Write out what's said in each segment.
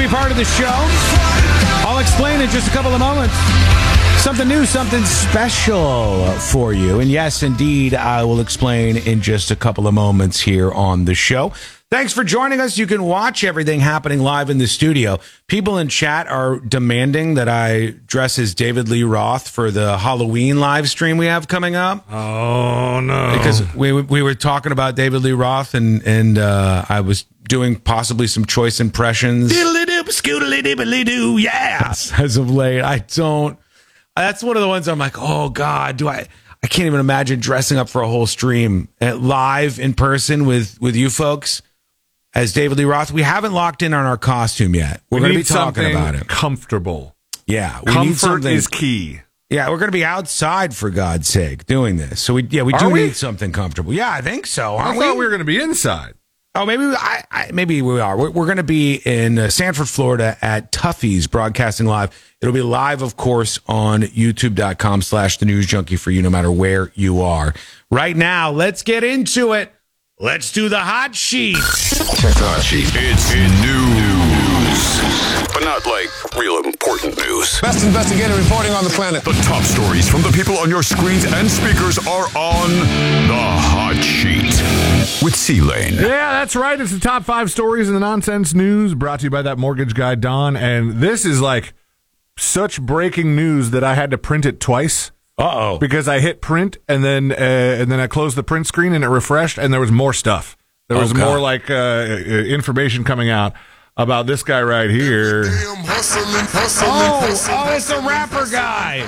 be part of the show. I'll explain in just a couple of moments. Something new, something special for you. And yes, indeed, I will explain in just a couple of moments here on the show. Thanks for joining us. You can watch everything happening live in the studio. People in chat are demanding that I dress as David Lee Roth for the Halloween live stream we have coming up. Oh, no. Because we were talking about David Lee Roth, and I was doing possibly some choice impressions. Diddly-doop, scoodly-dibbly-doo, yeah. As of late, I don't. That's one of the ones I'm like, oh, God, I can't even imagine dressing up for a whole stream live in person with you folks. As David Lee Roth, we haven't locked in on our costume yet. We're going to be talking about it. Comfortable. Yeah, comfort is key. Yeah, we're going to be outside for God's sake doing this. So we do need something comfortable. Yeah, I think so. I thought we were going to be inside. Oh, maybe we are. We're going to be in Sanford, Florida at Tuffy's broadcasting live. It'll be live, of course, on youtube.com/The News Junkie for you, no matter where you are. Right now, let's get into it. Let's do the hot sheet. Check the hot sheet. It's news, but not like real important news. Best investigative reporting on the planet. The top stories from the people on your screens and speakers are on the hot sheet with C-Lane. Yeah, that's right. It's the top 5 stories in the nonsense news brought to you by that mortgage guy, Don. And this is like such breaking news that I had to print it twice. Uh-oh. Because I hit print and then I closed the print screen and it refreshed and there was more stuff. There was more like information coming out about this guy right here. Oh, it's a rapper guy.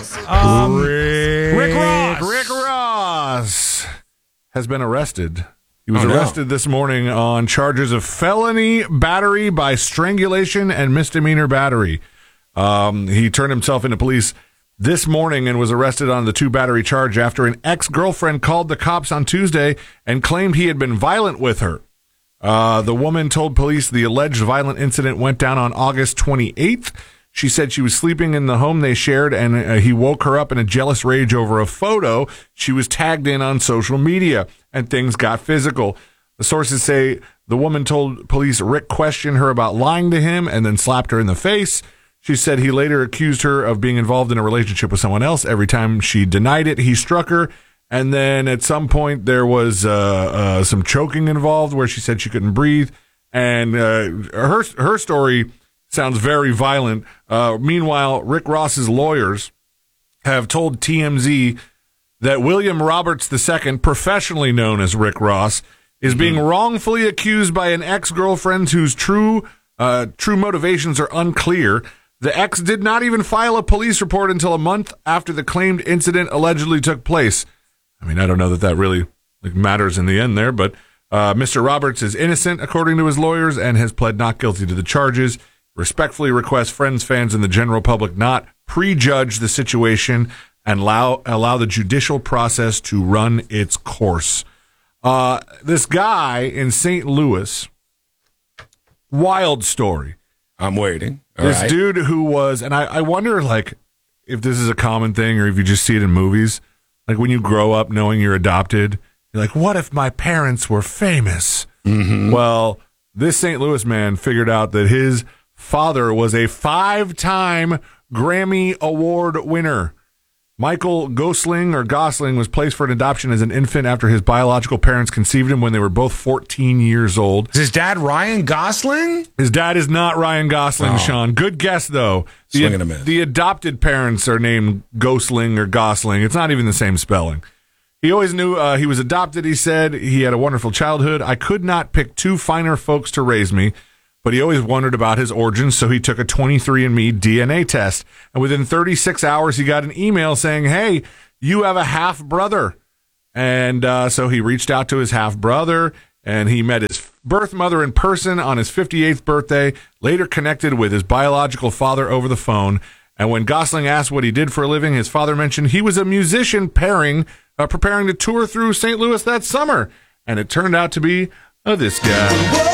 Rick Ross. Rick Ross has been arrested. He was arrested this morning on charges of felony battery by strangulation and misdemeanor battery. He turned himself into police this morning and was arrested on the 2-battery charge after an ex-girlfriend called the cops on Tuesday and claimed he had been violent with her. The woman told police the alleged violent incident went down on August 28th. She said she was sleeping in the home they shared and he woke her up in a jealous rage over a photo she was tagged in on social media, and things got physical. The sources say the woman told police Rick questioned her about lying to him and then slapped her in the face. She said he later accused her of being involved in a relationship with someone else. Every time she denied it, he struck her. And then at some point, there was some choking involved where she said she couldn't breathe. And her story sounds very violent. Meanwhile, Rick Ross's lawyers have told TMZ that William Roberts II, professionally known as Rick Ross, is being wrongfully accused by an ex-girlfriend whose true motivations are unclear. The ex did not even file a police report until a month after the claimed incident allegedly took place. I mean, I don't know that really matters in the end there, but Mr. Roberts is innocent, according to his lawyers, and has pled not guilty to the charges. Respectfully requests friends, fans, and the general public not prejudge the situation and allow the judicial process to run its course. This guy in St. Louis, wild story. I'm waiting. This dude who was, and I wonder, if this is a common thing or if you just see it in movies. Like, when you grow up knowing you're adopted, you're like, what if my parents were famous? Mm-hmm. Well, this St. Louis man figured out that his father was a 5-time Grammy Award winner. Michael Gosling was placed for an adoption as an infant after his biological parents conceived him when they were both 14 years old. Is his dad Ryan Gosling? His dad is not Ryan Gosling, Sean. Good guess, though. The adopted parents are named Gosling or Gosling. It's not even the same spelling. He always knew he was adopted, he said. He had a wonderful childhood. I could not pick 2 finer folks to raise me, but he always wondered about his origins, so he took a 23andMe DNA test. And within 36 hours, he got an email saying, hey, you have a half-brother. And so he reached out to his half-brother, and he met his birth mother in person on his 58th birthday, later connected with his biological father over the phone. And when Gosling asked what he did for a living, his father mentioned he was a musician preparing to tour through St. Louis that summer. And it turned out to be this guy.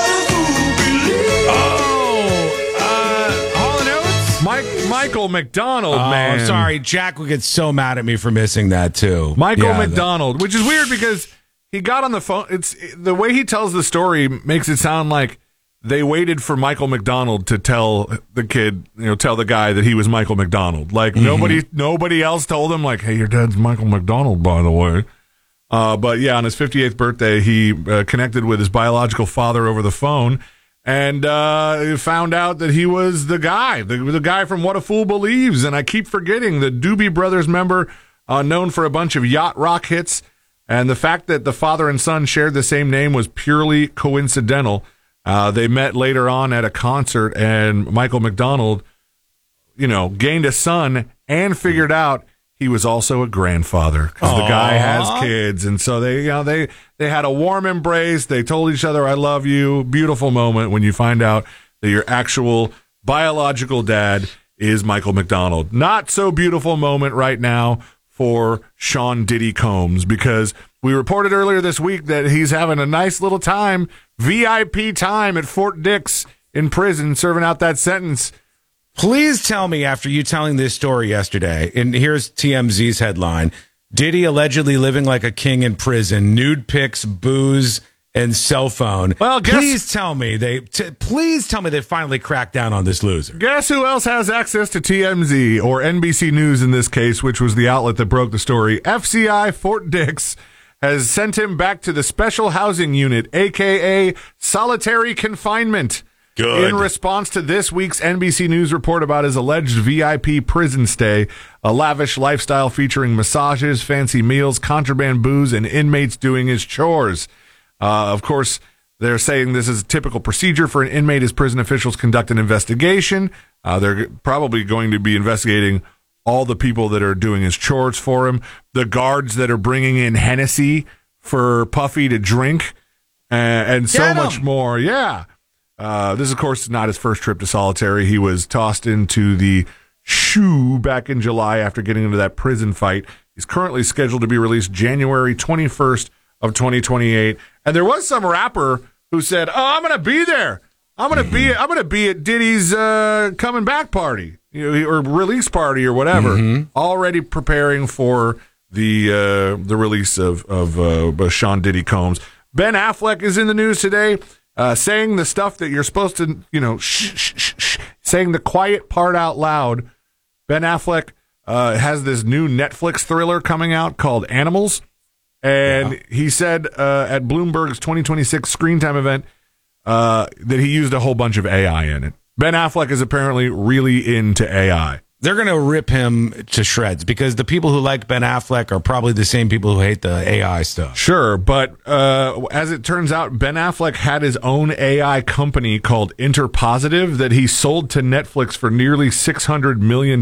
Michael McDonald, man. Sorry, Jack would get so mad at me for missing that, too. Michael McDonald, which is weird because he got on the phone. It's the way he tells the story makes it sound like they waited for Michael McDonald to tell the kid, tell the guy that he was Michael McDonald. Like nobody else told him, like, hey, your dad's Michael McDonald, by the way. But yeah, on his 58th birthday, he connected with his biological father over the phone and found out that he was the guy, the guy from What a Fool Believes. And I keep forgetting the Doobie Brothers member, known for a bunch of yacht rock hits. And the fact that the father and son shared the same name was purely coincidental. They met later on at a concert, and Michael McDonald, gained a son and figured out he was also a grandfather because the guy has kids. And so they had a warm embrace. They told each other, I love you. Beautiful moment when you find out that your actual biological dad is Michael McDonald. Not so beautiful moment right now for Sean Diddy Combs, because we reported earlier this week that he's having a nice little time, VIP time at Fort Dix in prison, serving out that sentence. Please tell me, after you telling this story yesterday, and here's TMZ's headline, Diddy allegedly living like a king in prison, nude pics, booze, and cell phone. Well, please tell me they finally cracked down on this loser. Guess who else has access to TMZ, or NBC News in this case, which was the outlet that broke the story? FCI Fort Dix has sent him back to the Special Housing Unit, a.k.a. solitary confinement. Good. In response to this week's NBC News report about his alleged VIP prison stay, a lavish lifestyle featuring massages, fancy meals, contraband booze, and inmates doing his chores. Of course, they're saying this is a typical procedure for an inmate as prison officials conduct an investigation. They're probably going to be investigating all the people that are doing his chores for him, the guards that are bringing in Hennessy for Puffy to drink, and so much more. Yeah. This, of course, is not his first trip to solitary. He was tossed into the SHU back in July after getting into that prison fight. He's currently scheduled to be released January 21st of 2028. And there was some rapper who said, I'm going to be there. I'm going to be at Diddy's coming back party, or release party or whatever. Already preparing for the release of Sean Diddy Combs. Ben Affleck is in the news today. Saying the stuff that you're supposed to, saying the quiet part out loud. Ben Affleck has this new Netflix thriller coming out called Animals. And he said at Bloomberg's 2026 Screen Time event that he used a whole bunch of AI in it. Ben Affleck is apparently really into AI. They're going to rip him to shreds because the people who like Ben Affleck are probably the same people who hate the AI stuff. Sure, but as it turns out, Ben Affleck had his own AI company called Interpositive that he sold to Netflix for nearly $600 million.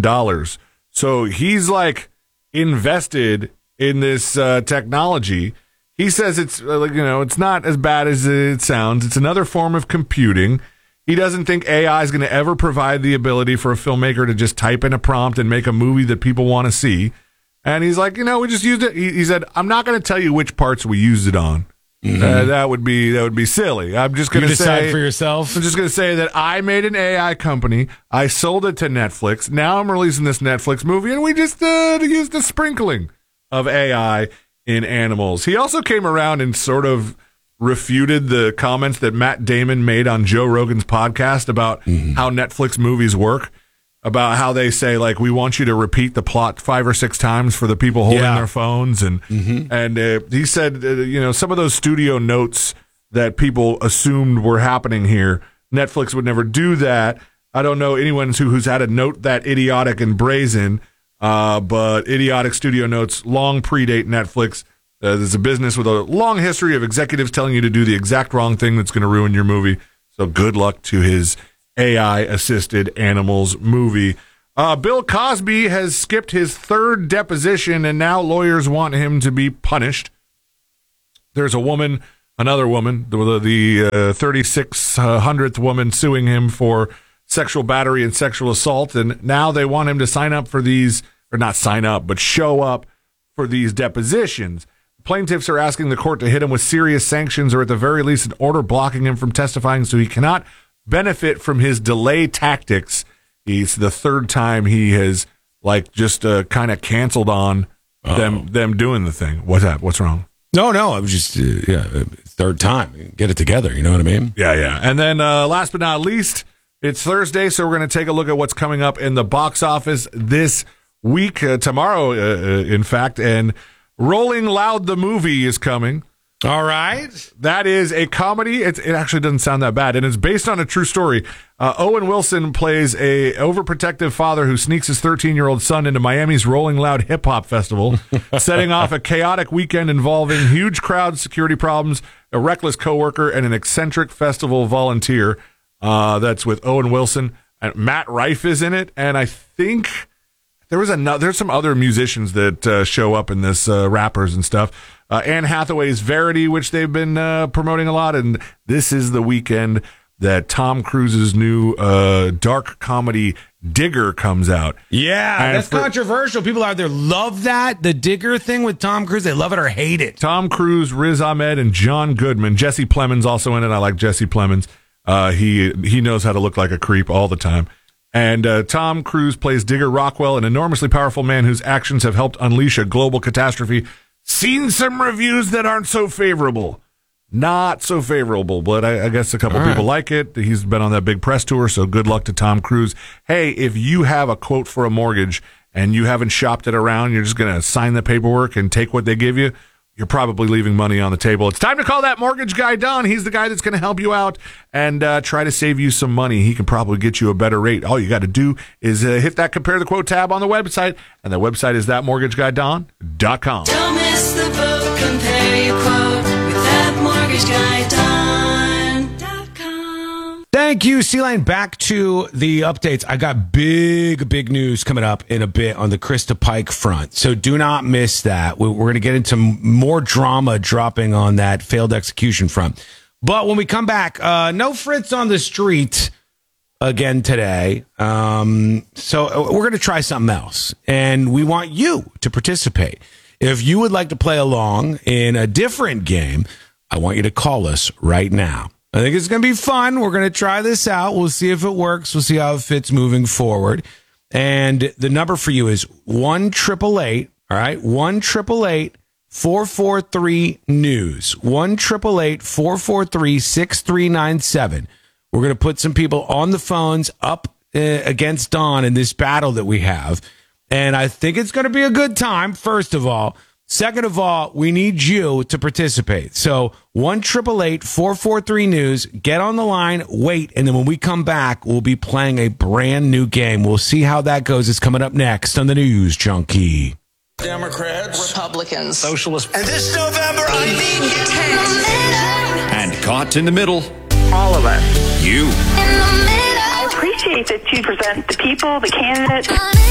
So he's like invested in this technology. He says it's it's not as bad as it sounds. It's another form of computing. He doesn't think AI is going to ever provide the ability for a filmmaker to just type in a prompt and make a movie that people want to see. And he's like, we just used it. He said, I'm not going to tell you which parts we used it on. That would be silly. I'm just going to decide for yourself. I'm just going to say that I made an AI company. I sold it to Netflix. Now I'm releasing this Netflix movie, and we just used a sprinkling of AI in Animals. He also came around and sort of refuted the comments that Matt Damon made on Joe Rogan's podcast about how Netflix movies work, about how they say, like, we want you to repeat the plot 5 or 6 times for the people holding their phones. And he said, some of those studio notes that people assumed were happening here, Netflix would never do that. I don't know anyone who's had a note that idiotic and brazen, but idiotic studio notes long predate Netflix. There's a business with a long history of executives telling you to do the exact wrong thing that's going to ruin your movie. So good luck to his AI-assisted Animals movie. Bill Cosby has skipped his 3rd deposition, and now lawyers want him to be punished. There's another woman, the 3600th woman suing him for sexual battery and sexual assault, and now they want him to sign up for these, or not sign up, but show up for these depositions. Plaintiffs are asking the court to hit him with serious sanctions, or at the very least an order blocking him from testifying so he cannot benefit from his delay tactics. It's the 3rd time he has just kind of canceled on them doing the thing. What's that? What's wrong? No, I was just, third time. Get it together, you know what I mean? Yeah. And then last but not least, it's Thursday, so we're going to take a look at what's coming up in the box office this week, tomorrow, in fact. And Rolling Loud the movie is coming. All right. That is a comedy. It actually doesn't sound that bad, and it's based on a true story. Owen Wilson plays a overprotective father who sneaks his 13-year-old son into Miami's Rolling Loud hip-hop festival, setting off a chaotic weekend involving huge crowds, security problems, a reckless coworker, and an eccentric festival volunteer. That's with Owen Wilson. And Matt Rife is in it, and I think there's some other musicians that show up in this, rappers and stuff. Anne Hathaway's Verity, which they've been promoting a lot, and this is the weekend that Tom Cruise's new dark comedy Digger comes out. Yeah, and that's controversial. People out there love that, the Digger thing with Tom Cruise. They love it or hate it. Tom Cruise, Riz Ahmed, and John Goodman. Jesse Plemons also in it. I like Jesse Plemons. He knows how to look like a creep all the time. And Tom Cruise plays Digger Rockwell, an enormously powerful man whose actions have helped unleash a global catastrophe. Seen some reviews that aren't so favorable. Not so favorable, but I guess a couple people like it. He's been on that big press tour, so good luck to Tom Cruise. Hey, if you have a quote for a mortgage and you haven't shopped it around, you're just going to sign the paperwork and take what they give you, you're probably leaving money on the table. It's time to call that mortgage guy Don. He's the guy that's going to help you out and try to save you some money. He can probably get you a better rate. All you got to do is hit that compare the quote tab on the website, and the website is thatmortgageguyDon.com. Don't miss the boat, compare your quote with thatmortgageguyDon.com. Thank you, C-Line. Back to the updates. I got big news coming up in a bit on the Krista Pike front, so do not miss that. We're going to get into more drama dropping on that failed execution front. But when we come back, no Fritz on the street again today. So we're going to try something else, and we want you to participate. If you would like to play along in a different game, I want you to call us right now. I think it's going to be fun. We're going to try this out. We'll see if it works. We'll see how it fits moving forward. And the number for you is 1-888, all right? 1-888-443-NEWS. 1-888-443-6397. We're going to put some people on the phones up against Don in this battle that we have. And I think it's going to be a good time, first of all. Second of all, we need you to participate. So 1-888-443-NEWS. Get on the line, wait, and then when we come back, we'll be playing a brand new game. We'll see how that goes. It's coming up next on the News Junkie. Democrats, Republicans, Socialists, and this November, I need you. And caught in the middle, All of us. you. I appreciate that you present the people, the candidates.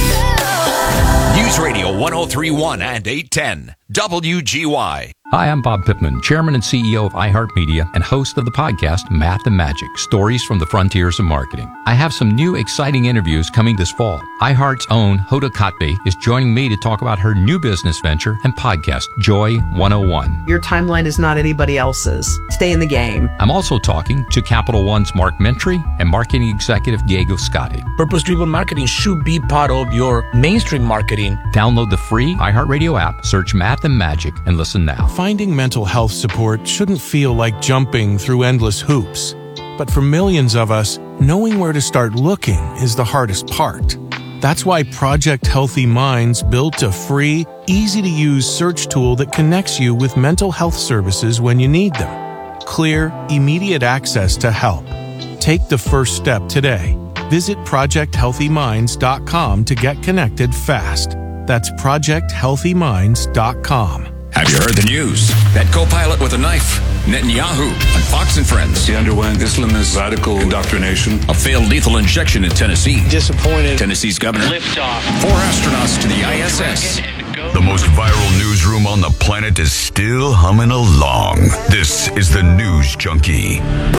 News Radio 1031 and 810 WGY. Hi, I'm Bob Pittman, Chairman and CEO of iHeartMedia and host of the podcast Math and Magic, Stories from the Frontiers of Marketing. I have some new exciting interviews coming this fall. iHeart's own Hoda Kotb is joining me to talk about her new business venture and podcast, Joy 101. Your timeline is not anybody else's. Stay in the game. I'm also talking to Capital One's Mark Mentry and marketing executive Diego Scotti. Purpose-driven marketing should be part of your mainstream marketing. Download the free iHeartRadio app, search Math and Magic, and listen now. Finding mental health support shouldn't feel like jumping through endless hoops. But for millions of us, knowing where to start looking is the hardest part. That's why Project Healthy Minds built a free, easy-to-use search tool that connects you with mental health services when you need them. Clear, immediate access to help. Take the first step today. Visit ProjectHealthyMinds.com to get connected fast. That's ProjectHealthyMinds.com. Have you heard the news? That co-pilot with a knife, Netanyahu, on Fox and Friends. He underwent Islamist radical indoctrination. A failed lethal injection in Tennessee. Disappointed. Tennessee's governor. Liftoff. 4 astronauts to the ISS. The most viral newsroom on the planet is still humming along. This is the News Junkie.